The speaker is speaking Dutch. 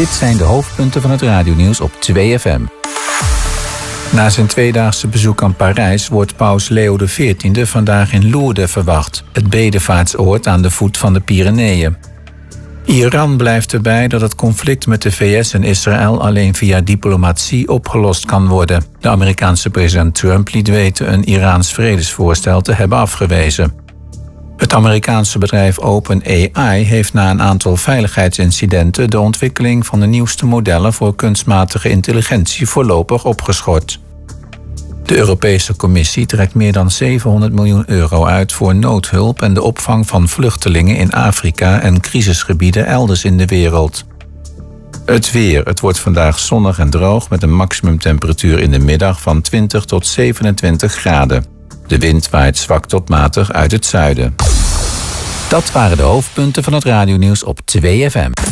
Dit zijn de hoofdpunten van het radionieuws op 2FM. Na zijn tweedaagse bezoek aan Parijs wordt paus Leo XIV vandaag in Lourdes verwacht, het bedevaartsoord aan de voet van de Pyreneeën. Iran blijft erbij dat het conflict met de VS en Israël alleen via diplomatie opgelost kan worden. De Amerikaanse president Trump liet weten een Iraans vredesvoorstel te hebben afgewezen. Het Amerikaanse bedrijf OpenAI heeft na een aantal veiligheidsincidenten de ontwikkeling van de nieuwste modellen voor kunstmatige intelligentie voorlopig opgeschort. De Europese Commissie trekt meer dan €700 miljoen uit voor noodhulp en de opvang van vluchtelingen in Afrika en crisisgebieden elders in de wereld. Het weer. Het wordt vandaag zonnig en droog met een maximumtemperatuur in de middag van 20 tot 27 graden. De wind waait zwak tot matig uit het zuiden. Dat waren de hoofdpunten van het radionieuws op 2FM.